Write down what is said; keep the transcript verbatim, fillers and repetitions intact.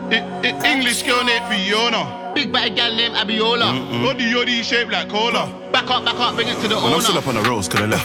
I, I, English girl named Fiona. Big bad gal named Abiola. Yoddy yoddy shaped like cola. Back up, back up, bring it to the When I'm owner. still up on the roads, could I left